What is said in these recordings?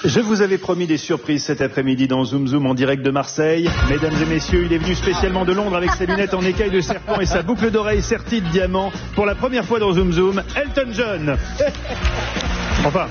Je vous avais promis des surprises cet après-midi dans Zoom Zoom en direct de Marseille. Mesdames et messieurs, il est venu spécialement de Londres avec ses lunettes en écaille de serpent et sa boucle d'oreille sertie de diamants. Pour la première fois dans Zoom Zoom, Elton John. Enfin,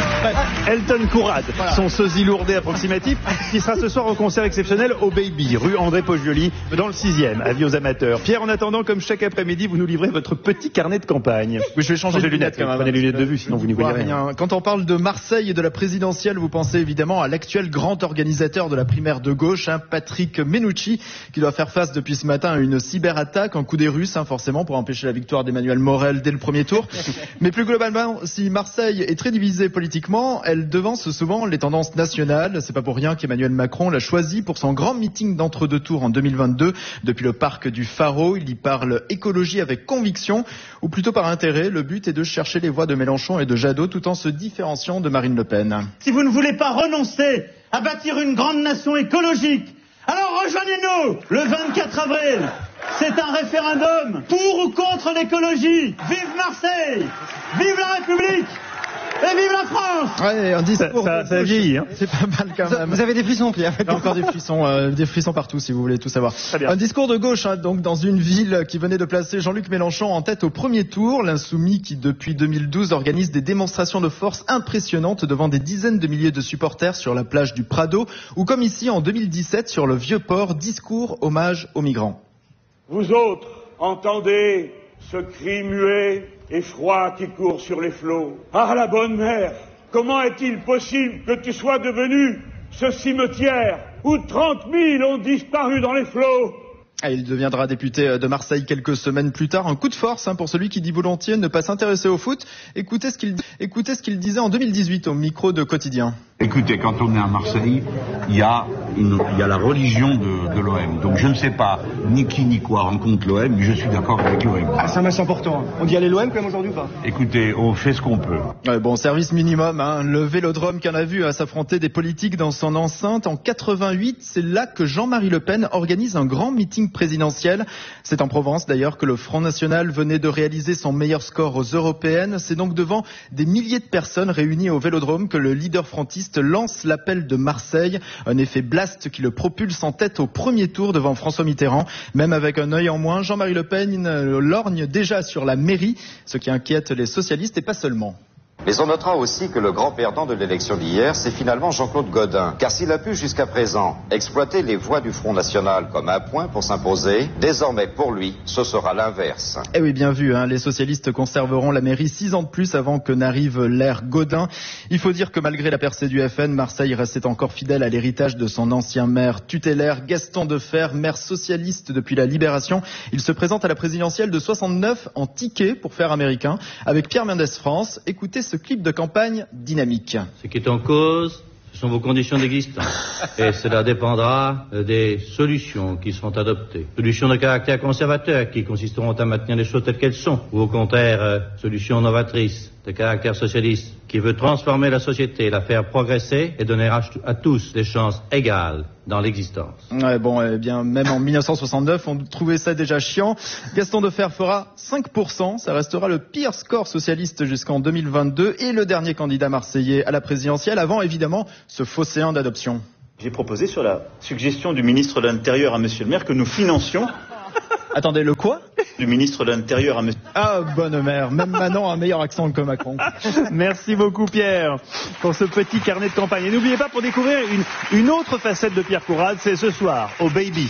Elton Courade, voilà. Son sosie lourdé approximatif, qui sera ce soir au concert exceptionnel au Baby, rue André Poggioli, dans le 6e. Avis aux amateurs. Pierre, en attendant, comme chaque après-midi, vous nous livrez votre petit carnet de campagne. Oui, je vais changer de lunettes quand même. Prenez les lunettes de vue, sinon vous n'y voyez rien. Quand on parle de Marseille et de la présidentielle, vous pensez évidemment à l'actuel grand organisateur de la primaire de gauche, Patrick Mennucci, qui doit faire face depuis ce matin à une cyberattaque, un coup des Russes, forcément, pour empêcher la victoire d'Emmanuel Morel dès le premier tour. Mais plus globalement, si Marseille est très divisée politiquement, elle devance souvent les tendances nationales. C'est pas pour rien qu'Emmanuel Macron l'a choisi pour son grand meeting d'entre-deux tours en 2022. Depuis le parc du Pharo, il y parle écologie avec conviction, ou plutôt par intérêt. Le but est de chercher les voix de Mélenchon et de Jadot tout en se différenciant de Marine Le Pen. Si vous ne voulez pas renoncer à bâtir une grande nation écologique, alors rejoignez-nous le 24 avril. C'est un référendum pour ou contre l'écologie. Vive Marseille! Vive la République! Et vive la France! Ouais, un discours. Ça vieillit, hein. C'est pas mal quand même. Vous avez des frissons, Pierre. Encore des frissons partout, si vous voulez tout savoir. Un discours de gauche, donc dans une ville qui venait de placer Jean-Luc Mélenchon en tête au premier tour. L'insoumis qui, depuis 2012, organise des démonstrations de force impressionnantes devant des dizaines de milliers de supporters sur la plage du Prado, ou comme ici en 2017 sur le Vieux-Port, discours hommage aux migrants. Vous autres, entendez ce cri muet et froid qui court sur les flots. Ah, la bonne mère, comment est-il possible que tu sois devenu ce cimetière où 30 000 ont disparu dans les flots? Il deviendra député de Marseille quelques semaines plus tard. Un coup de force pour celui qui dit volontiers ne pas s'intéresser au foot. Écoutez ce qu'il disait en 2018 au micro de Quotidien. Écoutez, quand on est à Marseille, il y a la religion de l'OM. Donc je ne sais pas ni qui ni quoi rencontre l'OM, mais je suis d'accord avec l'OM. Ah, c'est un match important. On dit aller l'OM quand même aujourd'hui ou pas? Écoutez, on fait ce qu'on peut. Ouais, bon, service minimum, le Vélodrome qu'on a vu à s'affronter des politiques dans son enceinte. En 88, c'est là que Jean-Marie Le Pen organise un grand meeting présidentiel. C'est en Provence d'ailleurs que le Front National venait de réaliser son meilleur score aux européennes. C'est donc devant des milliers de personnes réunies au Vélodrome que le leader frontiste lance l'appel de Marseille. Un effet blast qui le propulse en tête au premier tour devant François Mitterrand. Même avec un œil en moins, Jean-Marie Le Pen lorgne déjà sur la mairie, ce qui inquiète les socialistes et pas seulement. Mais on notera aussi que le grand perdant de l'élection d'hier, c'est finalement Jean-Claude Gaudin. Car s'il a pu jusqu'à présent exploiter les voix du Front National comme un point pour s'imposer, désormais pour lui, ce sera l'inverse. Eh oui, bien vu, les socialistes conserveront la mairie 6 ans de plus avant que n'arrive l'ère Gaudin. Il faut dire que malgré la percée du FN, Marseille restait encore fidèle à l'héritage de son ancien maire tutélaire, Gaston Defferre, maire socialiste depuis la Libération. Il se présente à la présidentielle de 69 en ticket pour faire américain avec Pierre Mendès France. Écoutez ce clip de campagne dynamique. Ce qui est en cause, ce sont vos conditions d'existence. Et cela dépendra des solutions qui seront adoptées. Solutions de caractère conservateur qui consisteront à maintenir les choses telles qu'elles sont. Ou au contraire, solutions novatrices de caractère socialiste qui veut transformer la société, la faire progresser et donner à tous des chances égales dans l'existence. Ouais, bon, eh bien, même en 1969, on trouvait ça déjà chiant. Gaston Defferre fera 5%. Ça restera le pire score socialiste jusqu'en 2022 et le dernier candidat marseillais à la présidentielle avant, évidemment, ce phocéen d'adoption. J'ai proposé sur la suggestion du ministre de l'Intérieur à monsieur le maire que nous financions... Attendez, le quoi? Du ministre de l'Intérieur à monsieur... Ah, bonne mère. Même Manon a un meilleur accent que Macron. Merci beaucoup, Pierre, pour ce petit carnet de campagne. Et n'oubliez pas, pour découvrir une autre facette de Pierre Courade, c'est ce soir, au Baby.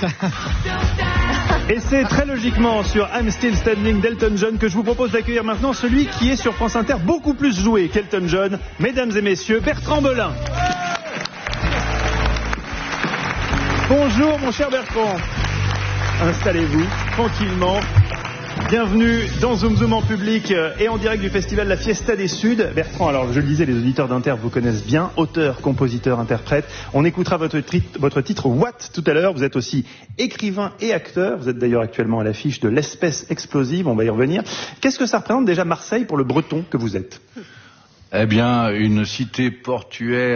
Et c'est très logiquement sur I'm Still Standing d'Elton John que je vous propose d'accueillir maintenant celui qui est sur France Inter beaucoup plus joué qu'Elton John. Mesdames et messieurs, Bertrand Belin. Bonjour, mon cher Bertrand. Installez-vous tranquillement. Bienvenue dans Zoom Zoom en public et en direct du festival La Fiesta des Suds. Bertrand, alors je le disais, les auditeurs d'Inter vous connaissent bien, auteur, compositeur, interprète. On écoutera votre titre What tout à l'heure. Vous êtes aussi écrivain et acteur. Vous êtes d'ailleurs actuellement à l'affiche de L'Espèce Explosive, on va y revenir. Qu'est-ce que ça représente déjà Marseille pour le breton que vous êtes? Eh bien, une cité portuaire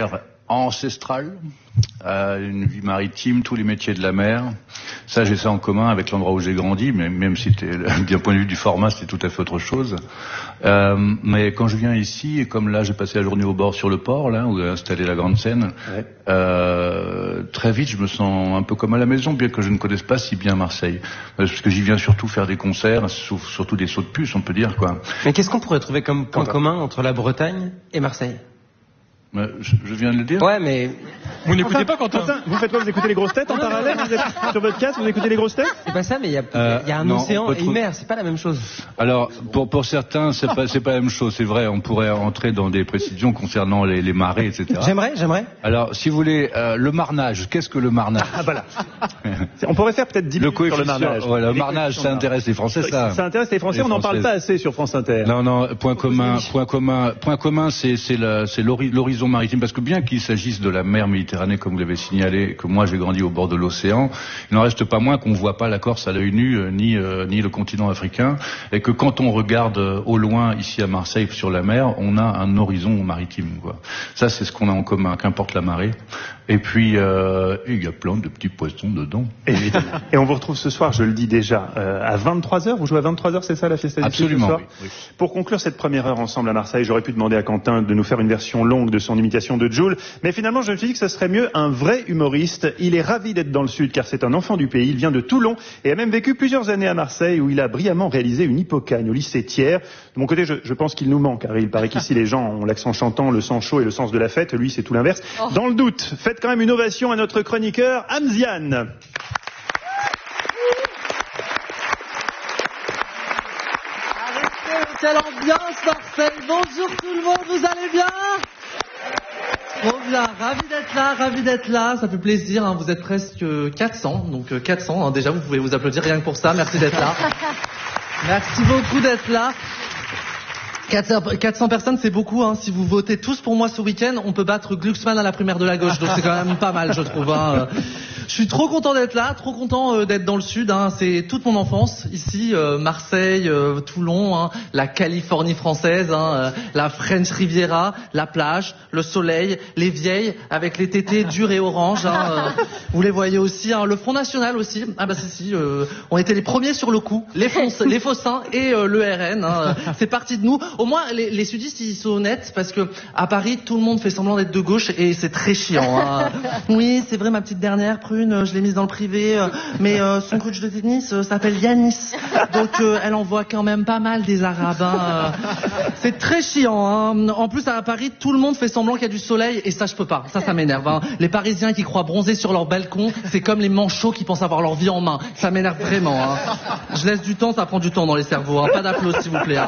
ancestrale, une vie maritime, tous les métiers de la mer. Ça, j'ai ça en commun avec l'endroit où j'ai grandi, même si d'un point de vue du format, c'était tout à fait autre chose. Mais quand je viens ici, et comme là, j'ai passé la journée au bord sur le port, là, où est installée la grande scène, très vite, je me sens un peu comme à la maison, bien que je ne connaisse pas si bien Marseille. Parce que j'y viens surtout faire des concerts, surtout des sauts de puce, on peut dire, quoi. Mais qu'est-ce qu'on pourrait trouver comme point commun entre la Bretagne et Marseille? Je viens de le dire. Ouais, mais vous n'écoutez pas Quentin. Vous faites quoi? Vous écoutez les grosses têtes en parallèle? Vous êtes sur votre casque, vous écoutez les grosses têtes? c'est pas ça, mais il y a un océan et une mer, c'est pas la même chose. Alors, pour certains, c'est pas la même chose, c'est vrai. On pourrait entrer dans des précisions concernant les marées, etc. J'aimerais. Alors, si vous voulez, le marnage. Qu'est-ce que le marnage? Ah, voilà. On pourrait faire peut-être 10 minutes sur le marnage. Ouais, le marnage, ça intéresse les Français, ça. Ça intéresse les Français, on n'en parle pas assez sur France Inter. Non, point commun, c'est l'horizon maritime, parce que bien qu'il s'agisse de la mer Méditerranée, comme vous l'avez signalé, que moi j'ai grandi au bord de l'océan, il n'en reste pas moins qu'on ne voit pas la Corse à l'œil nu, ni le continent africain, et que quand on regarde au loin, ici à Marseille, sur la mer, on a un horizon maritime, quoi. Ça, c'est ce qu'on a en commun, qu'importe la marée. Et puis, il y a plein de petits poissons dedans. Et on vous retrouve ce soir, je le dis déjà, à 23h. Vous jouez à 23h, c'est ça la Fiesta du Sud ce soir? Oui. Pour conclure cette première heure ensemble à Marseille, j'aurais pu demander à Quentin de nous faire une version longue de son imitation de Jul, mais finalement je me suis dit que ce serait mieux un vrai humoriste. Il est ravi d'être dans le Sud car c'est un enfant du pays, il vient de Toulon et a même vécu plusieurs années à Marseille où il a brillamment réalisé une hippocagne au lycée Thiers. De mon côté, je pense qu'il nous manque, car il paraît qu'ici les gens ont l'accent chantant, le sang chaud et le sens de la fête. Lui, c'est tout l'inverse. Dans le doute, faites quand même une ovation à notre chroniqueur Hamziane. Quelle ambiance Marseille. Bonjour tout le monde, vous allez bien? Trop bien, ravi d'être là, ça fait plaisir, hein. Vous êtes presque 400, donc 400, hein. Déjà vous pouvez vous applaudir rien que pour ça, merci d'être là. Merci beaucoup d'être là. 400 personnes, c'est beaucoup, hein. Si vous votez tous pour moi ce week-end, on peut battre Glucksmann à la primaire de la gauche, donc c'est quand même pas mal, je trouve, hein. Je suis trop content d'être là, trop content d'être dans le Sud, hein. C'est toute mon enfance, ici, Marseille, Toulon, hein. La Californie française, hein. La French Riviera, la plage, le soleil, les vieilles, avec les tétés durs et oranges, hein. Vous les voyez aussi, hein. Le Front National aussi, ah bah si, on était les premiers sur le coup, les Faucins et le RN, hein. C'est parti de nous. Au moins, les sudistes, ils sont honnêtes, parce que à Paris, tout le monde fait semblant d'être de gauche et c'est très chiant, hein. Oui, c'est vrai, ma petite dernière prune, je l'ai mise dans le privé, mais son coach de tennis s'appelle Yanis, donc elle envoie quand même pas mal des Arabes, hein. C'est très chiant, hein. En plus, à Paris, tout le monde fait semblant qu'il y a du soleil et ça, je peux pas. Ça m'énerve, hein. Les Parisiens qui croient bronzer sur leur balcon, c'est comme les manchots qui pensent avoir leur vie en main. Ça m'énerve vraiment, hein. Je laisse du temps, ça prend du temps dans les cerveaux, hein. Pas d'applaudissements, s'il vous plaît, hein.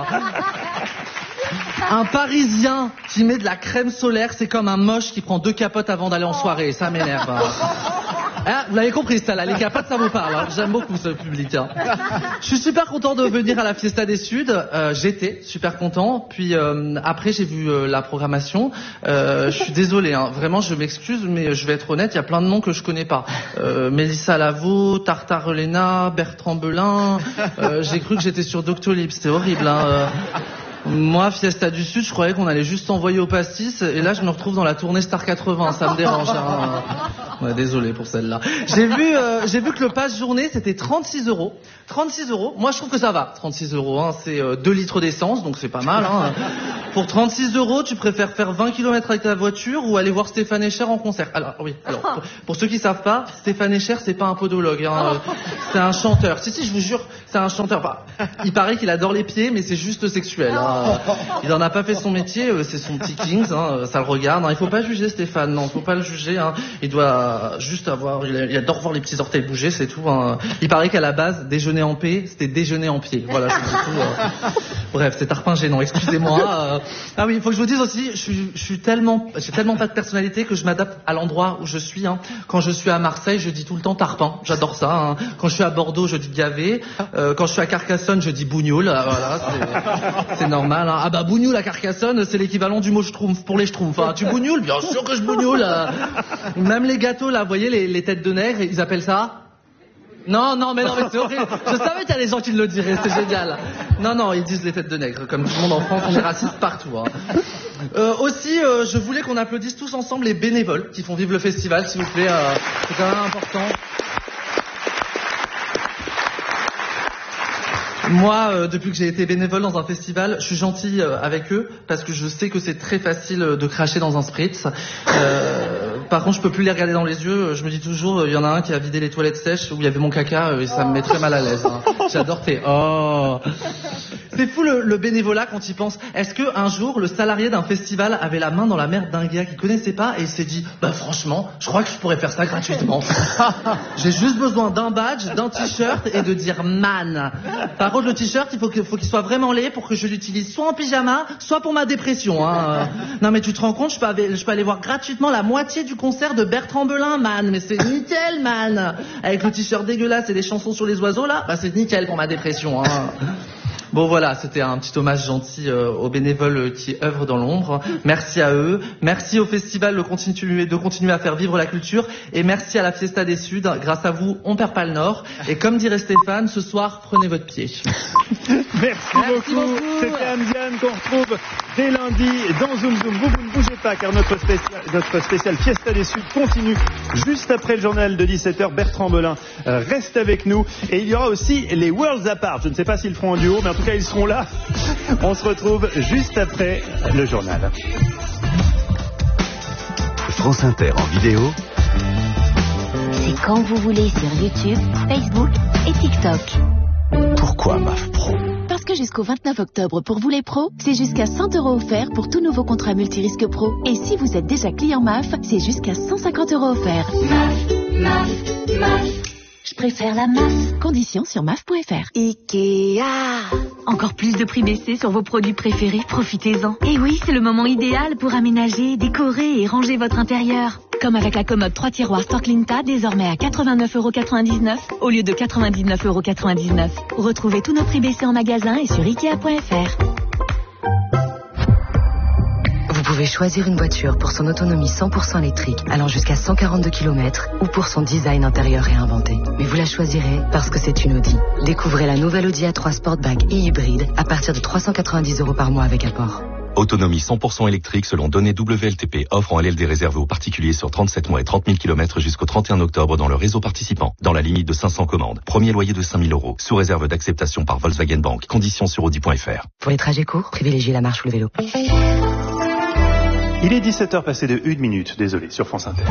Un Parisien qui met de la crème solaire, c'est comme un moche qui prend 2 capotes avant d'aller en soirée. Ça m'énerve, hein. Ah, vous l'avez compris, ça là, les capotes, ça vous parle, hein. J'aime beaucoup ce public, hein. Je suis super content de venir à la Fiesta des Suds. J'étais super content. Puis après, j'ai vu la programmation. Je suis désolé, hein. Vraiment, je m'excuse, mais je vais être honnête, il y a plein de noms que je connais pas. Mélissa Lavo, Tartare Lena, Bertrand Belin. J'ai cru que j'étais sur Doctolib, c'était horrible, hein. Moi, Fiesta du Sud, je croyais qu'on allait juste s'envoyer au pastis, et là, je me retrouve dans la tournée Star 80, ça me dérange, hein. Ouais, désolé pour celle-là. J'ai vu que le pass journée, c'était 36 €. 36 €. Moi, je trouve que ça va. 36 €, hein. C'est 2 litres d'essence, donc c'est pas mal, hein. Pour 36 €, tu préfères faire 20 km avec ta voiture ou aller voir Stéphane Echer en concert? Alors, oui. Alors, pour ceux qui savent pas, Stéphane Echer, c'est pas un podologue, hein. C'est un chanteur. Si, je vous jure, c'est un chanteur. Enfin, il paraît qu'il adore les pieds, mais c'est juste sexuel, hein. Il en a pas fait son métier, c'est son petit Kings, hein. Ça le regarde, hein. Il faut pas juger Stéphane, non, faut pas le juger, hein. Il doit juste il adore voir les petits orteils bouger, c'est tout, hein. Il paraît qu'à la base, déjeuner en paix, c'était déjeuner en pied. Voilà, c'est tout. Bref, c'est tarpin gênant, excusez-moi. Ah oui, il faut que je vous dise aussi, j'ai tellement pas de personnalité que je m'adapte à l'endroit où je suis, hein. Quand je suis à Marseille, je dis tout le temps tarpin, j'adore ça, hein. Quand je suis à Bordeaux, je dis gavé. Quand je suis à Carcassonne, je dis bougnoul. Voilà, c'est normal, hein. Ah bah bougnoul à Carcassonne, c'est l'équivalent du mot schtroumpf pour les schtroumpfs, hein. Tu bougnoules? Bien sûr que je bougnoule. Même les gâteaux là, vous voyez les têtes de nègre, ils appellent ça Non, mais c'est horrible. Je savais qu'il y a des gens qui le diraient, c'est génial. Non, ils disent les têtes de nègre. Comme tout le monde en France, on est raciste partout. Hein. Aussi, je voulais qu'on applaudisse tous ensemble les bénévoles qui font vivre le festival, s'il vous plaît. C'est quand même important. Moi, depuis que j'ai été bénévole dans un festival, je suis gentil avec eux parce que je sais que c'est très facile de cracher dans un spritz. Par contre, je peux plus les regarder dans les yeux. Je me dis toujours, il y en a un qui a vidé les toilettes sèches où il y avait mon caca et ça me met très mal à l'aise. Hein. J'adore tes oh. C'est fou le bénévolat quand il pense. Est-ce que un jour le salarié d'un festival avait la main dans la merde d'un gars qu'il connaissait pas et il s'est dit, franchement, je crois que je pourrais faire ça gratuitement. J'ai juste besoin d'un badge, d'un t-shirt et de dire man. Par contre, le t-shirt, il faut qu'il soit vraiment laid pour que je l'utilise soit en pyjama, soit pour ma dépression. Hein. Non mais tu te rends compte, je peux aller voir gratuitement la moitié du concert de Bertrand Belin, man. Mais c'est nickel, man. Avec le t-shirt dégueulasse et les chansons sur les oiseaux là, c'est nickel pour ma dépression. Hein. Bon voilà, c'était un petit hommage gentil aux bénévoles qui œuvrent dans l'ombre. Merci à eux. Merci au festival de continuer à faire vivre la culture. Et merci à la Fiesta des Suds. Grâce à vous, on perd pas le Nord. Et comme dirait Stéphane, ce soir, prenez votre pied. Merci beaucoup. C'était Anne-Diane qu'on retrouve dès lundi dans Zoom Zoom. Vous ne bougez pas car notre spécial Fiesta des Suds continue juste après le journal de 17h. Bertrand Belin reste avec nous. Et il y aura aussi les Worlds Apart. Je ne sais pas s'ils feront en duo, mais en tout cas, ils seront là. On se retrouve juste après le journal. France Inter en vidéo. C'est quand vous voulez sur YouTube, Facebook et TikTok. Pourquoi MAF Pro ? Parce que jusqu'au 29 octobre, pour vous les pros, c'est jusqu'à 100 € offerts pour tout nouveau contrat multirisque pro. Et si vous êtes déjà client MAF, c'est jusqu'à 150 € offerts. MAF. Je préfère la MAF. Conditions sur MAF.fr. Ikea. Encore plus de prix baissés sur vos produits préférés, profitez-en. Et oui, c'est le moment idéal pour aménager, décorer et ranger votre intérieur. Comme avec la commode 3 tiroirs Storklinta, désormais à 89,99 € au lieu de 99,99 €. Retrouvez tous nos prix baissés en magasin et sur Ikea.fr. Vous pouvez choisir une voiture pour son autonomie 100% électrique, allant jusqu'à 142 km, ou pour son design intérieur réinventé. Mais vous la choisirez parce que c'est une Audi. Découvrez la nouvelle Audi A3 Sportback et hybride à partir de 390 € par mois avec apport. Autonomie 100% électrique selon données WLTP, offre en LLD réservé aux particuliers sur 37 mois et 30 000 km jusqu'au 31 octobre dans le réseau participant, dans la limite de 500 commandes. Premier loyer de 5 000 €, sous réserve d'acceptation par Volkswagen Bank. Conditions sur Audi.fr. Pour les trajets courts, privilégiez la marche ou le vélo. Il est 17h passé de 1 minute, désolé, sur France Inter.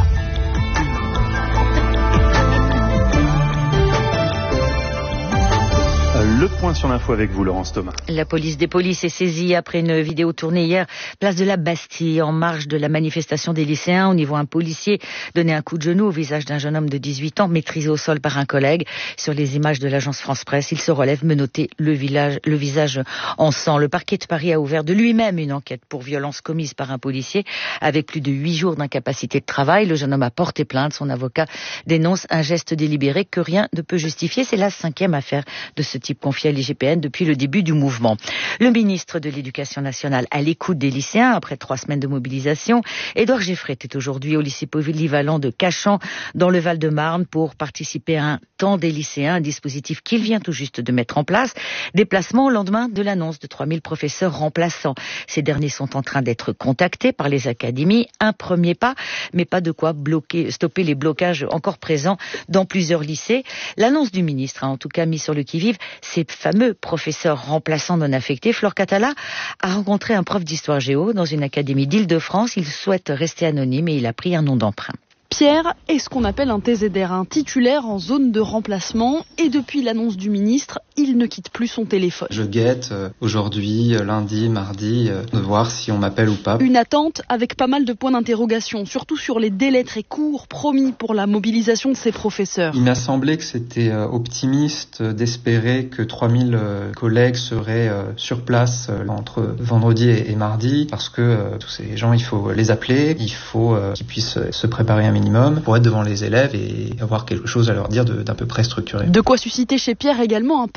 Le point sur l'info avec vous, Laurence Thomas. La police des polices est saisie après une vidéo tournée hier, place de la Bastille, en marge de la manifestation des lycéens. On y voit un policier donner un coup de genou au visage d'un jeune homme de 18 ans, maîtrisé au sol par un collègue. Sur les images de l'agence France Presse, il se relève, menotté, le visage en sang. Le parquet de Paris a ouvert de lui-même une enquête pour violence commise par un policier. Avec plus de 8 jours d'incapacité de travail, le jeune homme a porté plainte. Son avocat dénonce un geste délibéré que rien ne peut justifier. C'est la 5e affaire de ce type confiée à l'IGPN depuis le début du mouvement. Le ministre de l'Éducation nationale à l'écoute des lycéens après 3 semaines de mobilisation. Édouard Geffret est aujourd'hui au lycée polyvalent de Cachan dans le Val-de-Marne pour participer à un temps des lycéens, un dispositif qu'il vient tout juste de mettre en place. Déplacement au lendemain de l'annonce de 3000 professeurs remplaçants. Ces derniers sont en train d'être contactés par les académies. Un premier pas, mais pas de quoi stopper les blocages encore présents dans plusieurs lycées. L'annonce du ministre a en tout cas mis sur le qui-vive ces fameux professeurs remplaçants non affectés. Flore Catala a rencontré un prof d'histoire géo dans une académie d'Île-de-France. Il souhaite rester anonyme et il a pris un nom d'emprunt. Pierre est ce qu'on appelle un TZR, un titulaire en zone de remplacement. Et depuis l'annonce du ministre, il ne quitte plus son téléphone. Je guette aujourd'hui, lundi, mardi, de voir si on m'appelle ou pas. Une attente avec pas mal de points d'interrogation, surtout sur les délais très courts promis pour la mobilisation de ces professeurs. Il m'a semblé que c'était optimiste d'espérer que 3000 collègues seraient sur place entre vendredi et mardi, parce que tous ces gens, il faut les appeler, il faut qu'ils puissent se préparer un minimum pour être devant les élèves et avoir quelque chose à leur dire d'un peu près structuré. De quoi susciter chez Pierre également un peu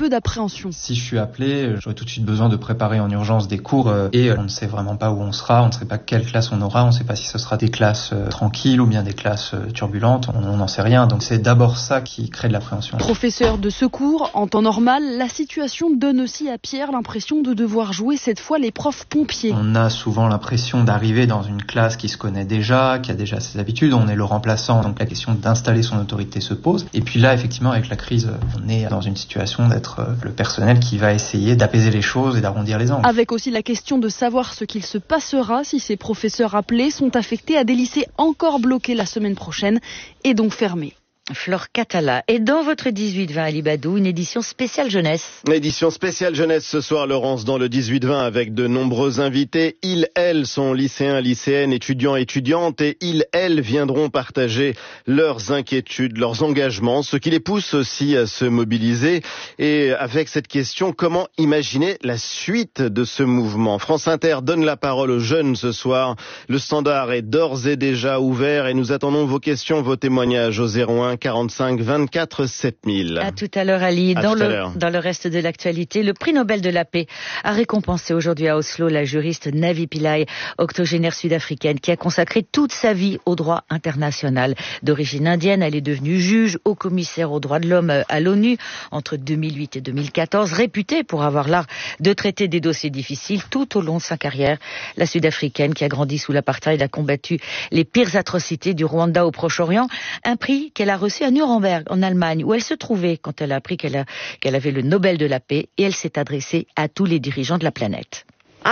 peu d'appréhension. Si je suis appelé, j'aurais tout de suite besoin de préparer en urgence des cours et on ne sait vraiment pas où on sera, on ne sait pas quelle classe on aura, on ne sait pas si ce sera des classes tranquilles ou bien des classes turbulentes, on n'en sait rien. Donc c'est d'abord ça qui crée de l'appréhension. Professeur de secours, en temps normal, la situation donne aussi à Pierre l'impression de devoir jouer cette fois les profs pompiers. On a souvent l'impression d'arriver dans une classe qui se connaît déjà, qui a déjà ses habitudes, on est le remplaçant, donc la question d'installer son autorité se pose. Et puis là, effectivement, avec la crise, on est dans une situation d'être le personnel qui va essayer d'apaiser les choses et d'arrondir les angles. Avec aussi la question de savoir ce qu'il se passera si ces professeurs appelés sont affectés à des lycées encore bloqués la semaine prochaine et donc fermés. Flore Catala. Et dans votre 18-20 à Libadou, une édition spéciale jeunesse. Édition spéciale jeunesse ce soir, Laurence, dans le 18-20 avec de nombreux invités. Ils, elles sont lycéens, lycéennes, étudiants, étudiantes et ils, elles viendront partager leurs inquiétudes, leurs engagements, ce qui les pousse aussi à se mobiliser. Et avec cette question, comment imaginer la suite de ce mouvement? France Inter donne la parole aux jeunes ce soir. Le standard est d'ores et déjà ouvert et nous attendons vos questions, vos témoignages au 01 45 24 7000. À tout à l'heure, Ali. Dans le reste de l'actualité, le prix Nobel de la paix a récompensé aujourd'hui à Oslo la juriste Navi Pillay, octogénaire sud-africaine, qui a consacré toute sa vie au droit international. D'origine indienne, elle est devenue juge, haut-commissaire aux droits de l'homme à l'ONU entre 2008 et 2014, réputée pour avoir l'art de traiter des dossiers difficiles tout au long de sa carrière. La sud-africaine, qui a grandi sous l'apartheid, a combattu les pires atrocités du Rwanda au Proche-Orient, un prix qu'elle a reçu à Nuremberg, en Allemagne, où elle se trouvait quand elle a appris qu'elle avait le Nobel de la paix, et elle s'est adressée à tous les dirigeants de la planète.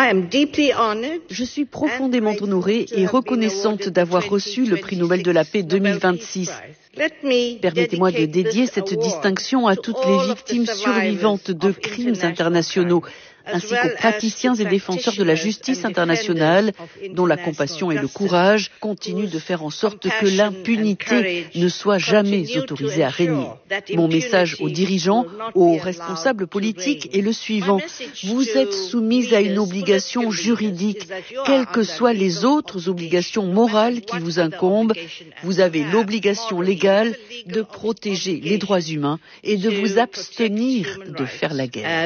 Je suis profondément honorée et reconnaissante d'avoir reçu le prix Nobel de la paix 2026. Permettez-moi de dédier cette distinction à toutes les victimes survivantes de crimes internationaux, ainsi qu'aux praticiens et défenseurs de la justice internationale, dont la compassion et le courage continuent de faire en sorte que l'impunité ne soit jamais autorisée à régner. Mon message aux dirigeants, aux responsables politiques est le suivant. Vous êtes soumis à une obligation juridique, quelles que soient les autres obligations morales qui vous incombent. Vous avez l'obligation légale de protéger les droits humains et de vous abstenir de faire la guerre.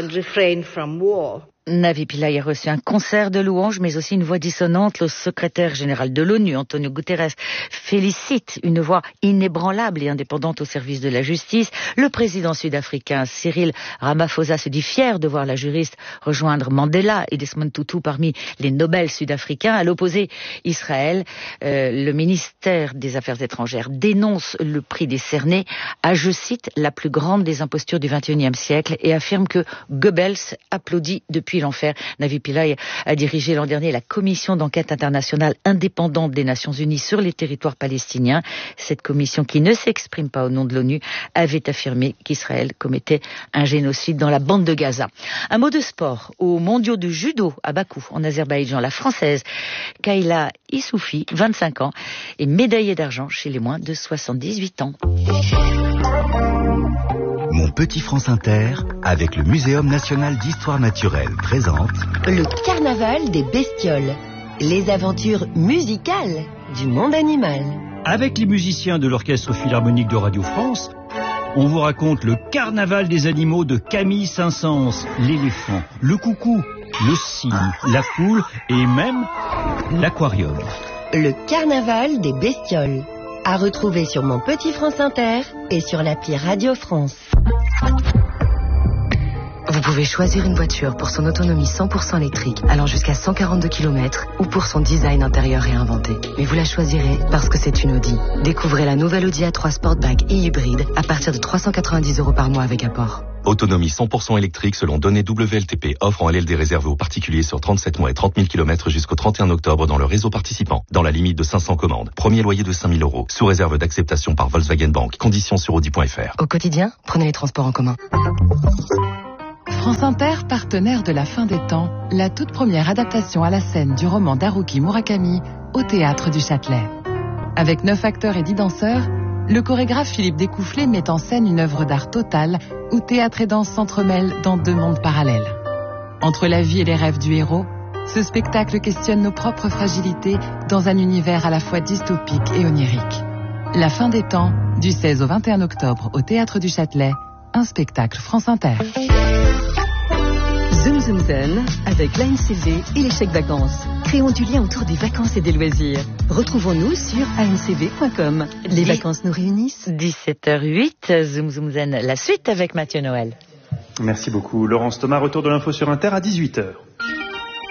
Navi Pillay a reçu un concert de louanges, mais aussi une voix dissonante. Le secrétaire général de l'ONU, Antonio Guterres, félicite une voix inébranlable et indépendante au service de la justice. Le président sud-africain Cyril Ramaphosa se dit fier de voir la juriste rejoindre Mandela et Desmond Tutu parmi les Nobel sud-africains. À l'opposé, Israël, le ministère des Affaires étrangères dénonce le prix décerné à, je cite, la plus grande des impostures du XXIe siècle et affirme que Goebbels applaudit depuis l'enfer. Navi Pillay a dirigé l'an dernier la commission d'enquête internationale indépendante des Nations Unies sur les territoires palestiniens. Cette commission, qui ne s'exprime pas au nom de l'ONU, avait affirmé qu'Israël commettait un génocide dans la bande de Gaza. Un mot de sport. Aux mondiaux de judo à Bakou, en Azerbaïdjan, la française Kayla Issoufi, 25 ans, est médaillée d'argent chez les moins de 78 ans. Mon petit France Inter, avec le Muséum national d'histoire naturelle, présente le carnaval des bestioles, les aventures musicales du monde animal. Avec les musiciens de l'Orchestre Philharmonique de Radio France, on vous raconte le carnaval des animaux de Camille Saint-Saëns, l'éléphant, le coucou, le cygne, la poule et même l'aquarium. Le carnaval des bestioles, à retrouver sur Mon Petit France Inter et sur l'appli Radio France. Vous pouvez choisir une voiture pour son autonomie 100% électrique, allant jusqu'à 142 km, ou pour son design intérieur réinventé. Mais vous la choisirez parce que c'est une Audi. Découvrez la nouvelle Audi A3 Sportback et hybride à partir de 390 € par mois avec apport. Autonomie 100% électrique selon données WLTP, offre en LLD réservée aux particuliers sur 37 mois et 30 000 km jusqu'au 31 octobre dans le réseau participant, dans la limite de 500 commandes. Premier loyer de 5 000 €, sous réserve d'acceptation par Volkswagen Bank. Conditions sur audi.fr. Au quotidien, prenez les transports en commun. France Inter, partenaire de La Fin des Temps, la toute première adaptation à la scène du roman d'Haruki Murakami au Théâtre du Châtelet. Avec 9 acteurs et 10 danseurs, le chorégraphe Philippe Découfflé met en scène une œuvre d'art totale où théâtre et danse s'entremêlent dans 2 mondes parallèles. Entre la vie et les rêves du héros, ce spectacle questionne nos propres fragilités dans un univers à la fois dystopique et onirique. La Fin des Temps, du 16 au 21 octobre au Théâtre du Châtelet, un spectacle France Inter. Zoom Zoom Zen avec l'ANCV et les chèques vacances. Créons du lien autour des vacances et des loisirs. Retrouvons-nous sur ancv.com. Les vacances nous réunissent. 17h08, Zoom Zoom Zen, la suite avec Mathieu Noël. Merci beaucoup Laurence Thomas, retour de l'info sur Inter à 18h.